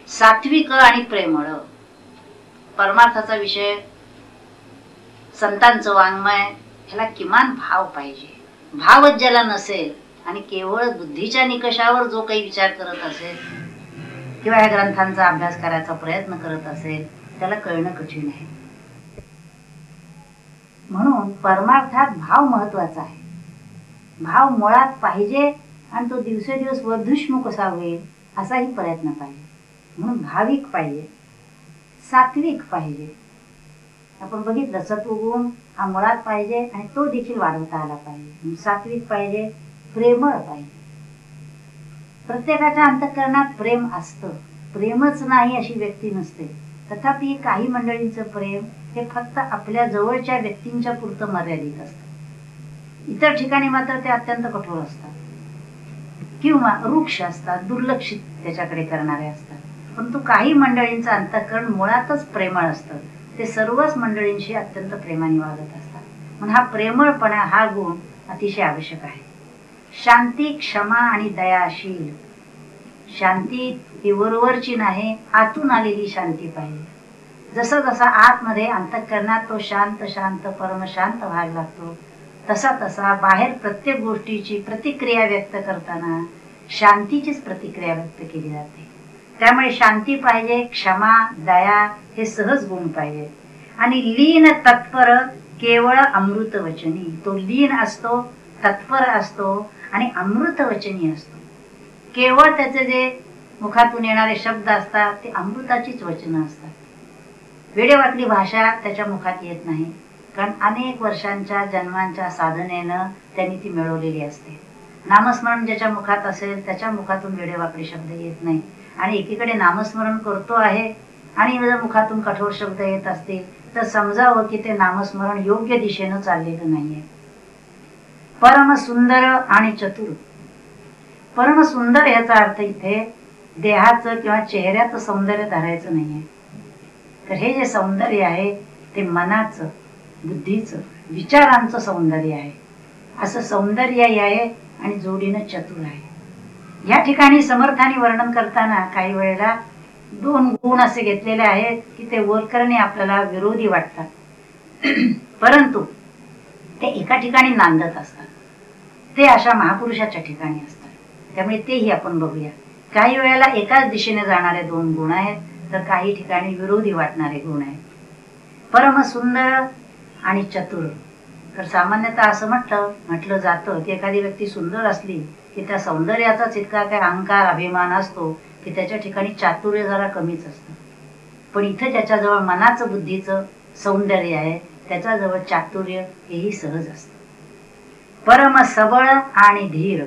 सात्विक आणि प्रेमळ परमार्थाचा विषय, संतांचं वाङ्मय, ह्याला किमान भाव पाहिजे. भावच ज्याला नसेल आणि केवळ बुद्धीच्या निकषावर जो काही विचार करत असेल किंवा या ग्रंथांचा अभ्यास करायचा प्रयत्न करत असेल त्याला कळणं कठीण आहे. म्हणून परमार्थात भाव महत्वाचा आहे. भाव मुळात पाहिजे आणि तो दिवसेदिवस वर्धुष्मुख कसा होईल असाही प्रयत्न पाहिजे. म्हणून भाविक पाहिजे, सात्विक पाहिजे. आपण बघितलं सत्वगुण हा मुळात पाहिजे आणि तो देखील वाढवता आला पाहिजे. सात्विक पाहिजे, प्रेमळ पाहिजे. प्रत्येकाच्या अंतःकरणात प्रेम असतं, प्रेमच नाही अशी व्यक्ती नसते. तथापि काही मंडळींचं प्रेम हे फक्त आपल्या जवळच्या व्यक्तींच्या पुरतं मर्यादित असतं. इतर ठिकाणी मात्र ते अत्यंत कठोर असतात किंवा वृक्ष असतात, दुर्लक्षित त्याच्याकडे करणारे असतात. परंतु काही मंडळींचं अंतःकरण मुळातच प्रेमळ असतं. ते सर्वच मंडळींशी अत्यंत प्रेमाने वागत असतात. म्हणून हा प्रेमळपणा हा गुण अतिशय आवश्यक आहे. शांती, क्षमा आणि दयाशील. शांती ही वरवरची नाही, आतून आलेली शांती पाहिजे. जसं जसा आतमध्ये अंतःकरणात तो शांत शांत परमशांत व्हायला लागतो तसा तसा बाहेर प्रत्येक गोष्टीची प्रतिक्रिया व्यक्त करताना शांतीचीच प्रतिक्रिया व्यक्त केली जाते. त्यामुळे शांती पाहिजे, क्षमा, दया हे सहज गुण पाहिजे. आणि लीन तत्पर केवळ अमृत वचनी. तो लीन असतो, तत्पर असतो आणि अमृत वचनी असतो. केवळ त्याचे जे मुखातून येणारे शब्द असतात ते अमृताचीच वचनं असतात. वेडेवाकडी भाषा त्याच्या मुखात येत नाही, कारण अनेक वर्षांच्या जन्मांच्या साधनेनं त्यांनी ती मिळवलेली असते. नामस्मरण ज्याच्या मुखात असेल त्याच्या मुखातून वेडेवाकडी शब्द येत नाही. आणि एकीकडे नामस्मरण करतो आहे आणि जर मुखातून कठोर शब्द येत असतील तर समजावं की ते नामस्मरण योग्य दिशेनं चाललेलं नाहीये. परम सुंदर आणि चतुर. परम सुंदर याचा अर्थ इथे देहाचं किंवा चेहऱ्याचं सौंदर्य धरायचं नाहीये. तर हे जे सौंदर्य आहे ते मनाचं, बुद्धीचं, विचारांचं सौंदर्य आहे. असं सौंदर्य आहे आणि जोडीनं चतुर आहे. या ठिकाणी समर्थाने वर्णन करताना काही वेळेला दोन गुण असे घेतलेले आहेत की ते वरकरणे आपल्याला विरोधी वाटतात, परंतु ते एका ठिकाणी नांदत असतात. ते अशा महापुरुषाच्या ठिकाणी असतात. त्यामुळे तेही आपण बघूया. काही वेळेला एकाच दिशेने जाणारे दोन गुण आहेत तर काही ठिकाणी विरोधी वाटणारे गुण आहेत. परम सुंदर आणि चतुर. तर सामान्यतः असं म्हटलं जातं की एखादी व्यक्ती सुंदर असली की त्या सौंदर्याचाच इतका काय अहंकार अभिमान असतो की त्याच्या ठिकाणी चातुर्य जरा कमीच असतं. पण इथं त्याच्याजवळ मनाचं बुद्धीचं सौंदर्य आहे, त्याच्याजवळ चातुर्य हेही सहज असतं. परम सबळ आणि धीर.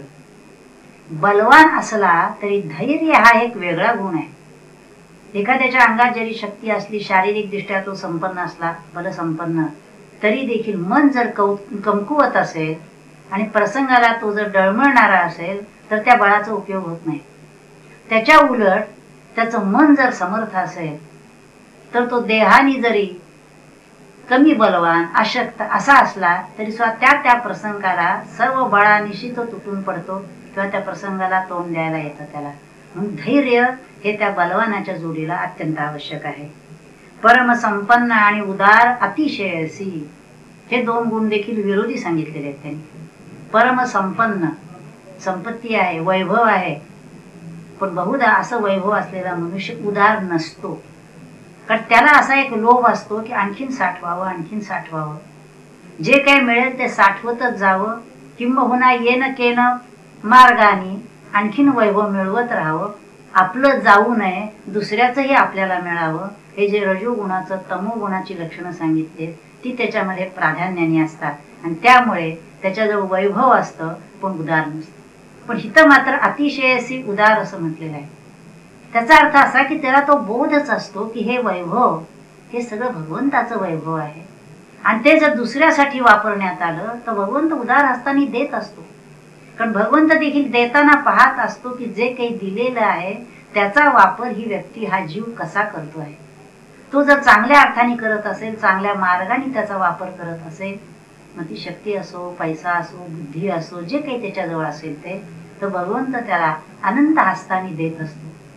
बलवान असला तरी धैर्य हा एक वेगळा गुण आहे. एखाद्याच्या अंगात जरी शक्ती असली, शारीरिक दृष्ट्या तो संपन्न असला, बलसंपन्न, तरी देखील मन जर कमकुवत असेल आणि प्रसंगाला तो जर डळमळणारा असेल तर त्या बळाचा उपयोग होत नाही. त्याच्या उलट त्याचं मन जर समर्थ असेल तर तो देहाने जरी कमी बलवान अशक्त असा असला तरी सुद्धा त्या प्रसंगाला सर्व बळानिशी तो तुटून पडतो किंवा त्या प्रसंगाला तोंड द्यायला येतं त्याला. म्हणून धैर्य हे त्या बलवानाच्या जोडीला अत्यंत आवश्यक आहे. परम संपन्न आणि उदार अतिशयसी. हे दोन गुण देखील विरोधी सांगितलेले आहेत त्यांनी. परम संपन्न, संपत्ती आहे, वैभव आहे, पण बहुधा असं वैभव असलेला मनुष्य उदार नसतो. कारण त्याला असा एक लोभ असतो की आणखीन साठवावं, आणखीन साठवावं. जे काही मिळेल ते साठवतच जावं, किंबहुना येणं केनं मार्गाने आणखीन वैभव मिळवत राहावं. आपलं जाऊ नये, दुसऱ्याचंही आपल्याला मिळावं. हे जे रजोगुणाचं तमोगुणाची लक्षणं सांगितली ती त्याच्यामध्ये प्राधान्याने असतात आणि त्यामुळे त्याच्याजवळ वैभव असतं पण उदार नसतं. पण इथं मात्र अतिशयसी उदार असं म्हटलेलं आहे. त्याचा अर्थ असा की त्याला तो बोधच असतो की हे वैभव हे सगळं भगवंताचं वैभव आहे आणि ते जर दुसऱ्यासाठी वापरण्यात आलं तर भगवंत उदार असताना देत असतो. कारण भगवंत देखील देताना पाहत असतो की जे काही दिलेलं आहे त्याचा वापर ही व्यक्ती, हा जीव कसा करतो आहे. तो जर चांगल्या अर्थाने करत असेल, चांगल्या मार्गाने त्याचा वापर करत असेल, मग ती शक्ती असो, पैसा असो, बुद्धी असो, जे काही त्याच्याजवळ असेल ते, तर भगवंत त्याला अनंत हस्ताने देत असतो.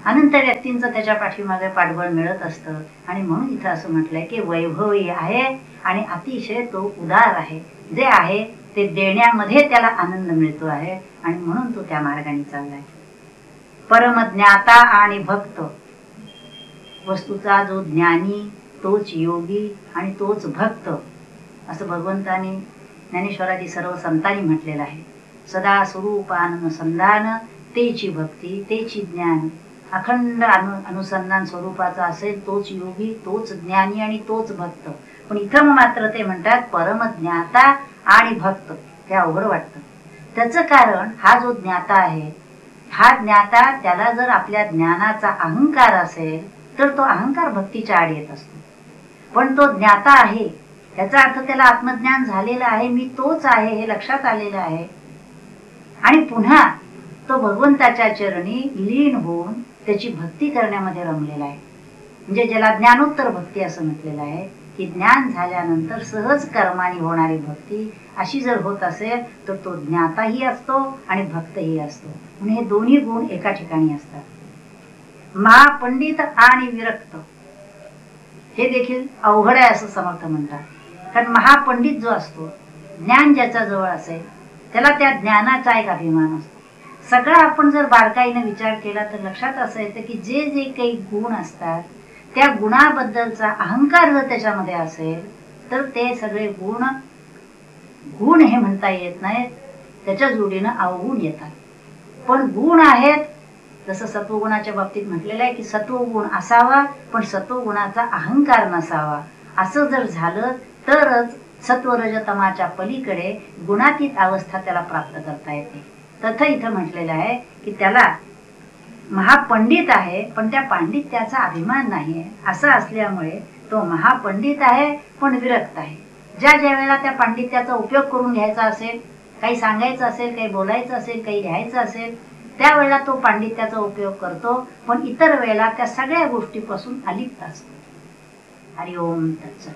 अनंत व्यक्तींचं त्याच्या पाठीमागे पाठबळ मिळत असतं. आणि म्हणून इथं असं म्हटलंय की वैभवी आहे आणि अतिशय तो उदार आहे. जे आहे ते देण्यामध्ये त्याला आनंद मिळतो आहे आणि म्हणून तो त्या मार्गाने चाललाय. परमज्ञाता आणि भक्त, वस्तूचा जो ज्ञानी तोच योगी आणि तोच भक्त, असं भगवंतानी ज्ञानेश्वरादी सर्व संतांनी म्हटलेलं आहे. सदा स्वरूपानुसंधान तेची भक्ती तेची ज्ञान, अखंड अनुसंधान स्वरूपाचा असेल तोच योगी तोच ज्ञानी आणि तोच भक्त. पण इथं मात्र ते म्हणतात परमज्ञाता आणि भक्त. ते अवघड वाटतं. त्याचं कारण हा जो ज्ञाता आहे, हा ज्ञाता, त्याला जर आपल्या ज्ञानाचा अहंकार असेल तर तो अहंकार भक्तीच्या आड येत असतो. पण तो ज्ञाता आहे याचा अर्थ त्याला आत्मज्ञान झालेलं आहे, मी तोच आहे हे लक्षात आलेलं आहे. आणि पुन्हा तो भगवंताच्या चरणी लीन होऊन त्याची भक्ती करण्यामध्ये रमलेला आहे. म्हणजे ज्याला ज्ञानोत्तर भक्ती असं म्हटलेलं आहे की ज्ञान झाल्यानंतर सहज कर्माने होणारी भक्ती अशी जर होत असेल तर तो ज्ञाताही असतो आणि भक्तही असतो. म्हणून हे दोन्ही गुण एका ठिकाणी असतात. महापंडित आणि विरक्त हे देखील अवघड आहे असं समर्थ म्हणतात. कारण महापंडित जो असतो, ज्ञान ज्याच्या जवळ असेल त्याला त्या ज्ञानाचा एक अभिमान असतो. सगळा आपण जर बारकाईने विचार केला तर लक्षात असं येतं की जे जे काही गुण असतात त्या गुणाबद्दलचा अहंकार जर त्याच्यामध्ये असेल तर ते सगळे गुण हे म्हणता येत नाहीत, त्याच्या जोडीनं अवगुण येतात. पण गुण आहेत, जसं सत्वगुणाच्या बाबतीत म्हटलेलं आहे की सत्वगुण असावा पण सत्वगुणाचा अहंकार नसावा. असं जर झालं तरच सत्वरजतमाच्या पलीकडे गुणातीत अवस्था त्याला प्राप्त करता येते. तथं इथं म्हटलेलं आहे की त्याला महापंडित आहे पण त्या पांडित्याचा अभिमान नाही आहे. असं असल्यामुळे तो महापंडित आहे पण विरक्त आहे. ज्या वेळेला त्या पांडित्याचा उपयोग करून घ्यायचा असेल, काही सांगायचं असेल, काही बोलायचं असेल, काही लिहायचं असेल, त्यावेळेला तो पांडित्याचा उपयोग करतो. पण इतर वेळेला त्या सगळ्या गोष्टीपासून अलिप्त असतो. हरि ओम तत्सत.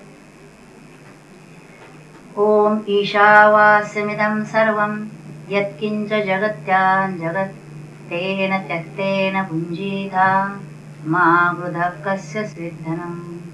ओम ईशावास्यमिदं सर्वं यत्किंच जगत्यां जगत् तेन त्यक्तेन भुञ्जीता मा वृथा कस्य सिद्धनम्.